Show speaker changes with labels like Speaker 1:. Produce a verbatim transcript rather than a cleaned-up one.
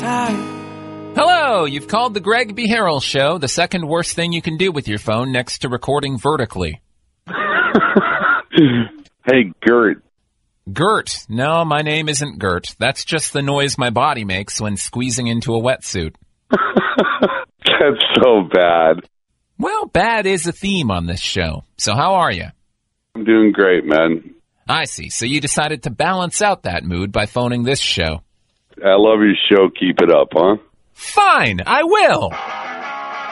Speaker 1: time.
Speaker 2: Hello, you've called the Greg B. Harrell Show, the second worst thing you can do with your phone next to recording vertically.
Speaker 3: Hey, Gert.
Speaker 2: Gert. No, my name isn't Gert. That's just the noise my body makes when squeezing into a wetsuit.
Speaker 3: That's so bad.
Speaker 2: Well, bad is a theme on this show. So how are you?
Speaker 3: I'm doing great, man.
Speaker 2: I see. So you decided to balance out that mood by phoning this show.
Speaker 3: I love your show. Keep it up, huh?
Speaker 2: Fine, I will.